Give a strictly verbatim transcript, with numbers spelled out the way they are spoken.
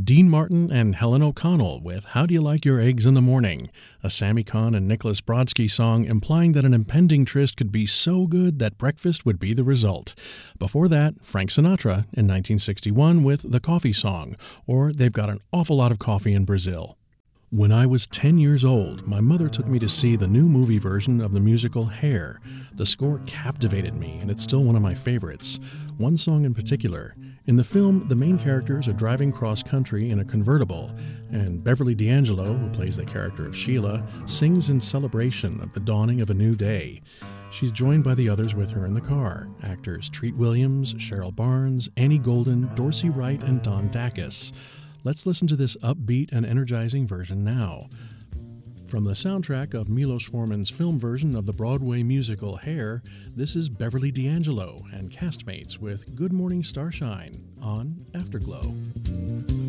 Dean Martin and Helen O'Connell with How Do You Like Your Eggs in the Morning, a Sammy Kahn and Nicholas Brodsky song implying that an impending tryst could be so good that breakfast would be the result. Before that, Frank Sinatra in nineteen sixty-one with The Coffee Song, or They've Got an Awful Lot of Coffee in Brazil. When I was ten years old, my mother took me to see the new movie version of the musical Hair. The score captivated me, and it's still one of my favorites. One song in particular. In the film, the main characters are driving cross-country in a convertible, and Beverly D'Angelo, who plays the character of Sheila, sings in celebration of the dawning of a new day. She's joined by the others with her in the car, actors Treat Williams, Cheryl Barnes, Annie Golden, Dorsey Wright, and Don Dacus. Let's listen to this upbeat and energizing version now. From the soundtrack of Milos Forman's film version of the Broadway musical Hair, this is Beverly D'Angelo and castmates with Good Morning Starshine on Afterglow.